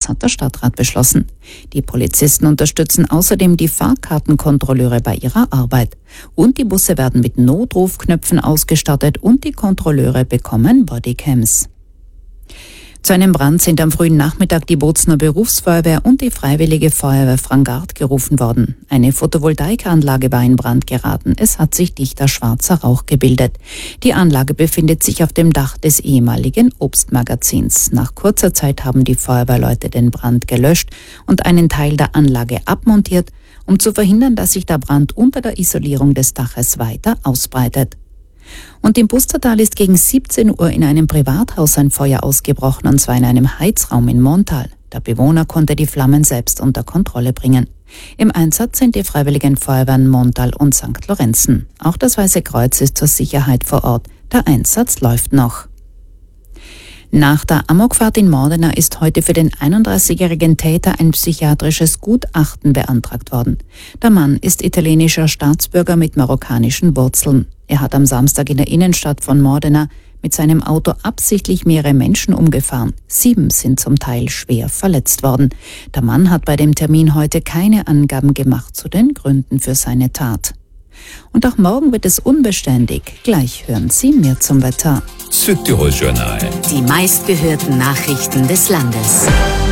Das hat der Stadtrat beschlossen. Die Polizisten unterstützen außerdem die Fahrkartenkontrolleure bei ihrer Arbeit. Und die Busse werden mit Notrufknöpfen ausgestattet und die Kontrolleure bekommen Bodycams. Zu einem Brand sind am frühen Nachmittag die Bozner Berufsfeuerwehr und die Freiwillige Feuerwehr Frangart gerufen worden. Eine Photovoltaikanlage war in Brand geraten. Es hat sich dichter schwarzer Rauch gebildet. Die Anlage befindet sich auf dem Dach des ehemaligen Obstmagazins. Nach kurzer Zeit haben die Feuerwehrleute den Brand gelöscht und einen Teil der Anlage abmontiert, um zu verhindern, dass sich der Brand unter der Isolierung des Daches weiter ausbreitet. Und im Pustertal ist gegen 17 Uhr in einem Privathaus ein Feuer ausgebrochen, und zwar in einem Heizraum in Montal. Der Bewohner konnte die Flammen selbst unter Kontrolle bringen. Im Einsatz sind die Freiwilligen Feuerwehren Montal und St. Lorenzen. Auch das Weiße Kreuz ist zur Sicherheit vor Ort. Der Einsatz läuft noch. Nach der Amokfahrt in Modena ist heute für den 31-jährigen Täter ein psychiatrisches Gutachten beantragt worden. Der Mann ist italienischer Staatsbürger mit marokkanischen Wurzeln. Er hat am Samstag in der Innenstadt von Modena mit seinem Auto absichtlich mehrere Menschen umgefahren. 7 sind zum Teil schwer verletzt worden. Der Mann hat bei dem Termin heute keine Angaben gemacht zu den Gründen für seine Tat. Und auch morgen wird es unbeständig. Gleich hören Sie mehr zum Wetter. Südtirol Journal. Die meistgehörten Nachrichten des Landes.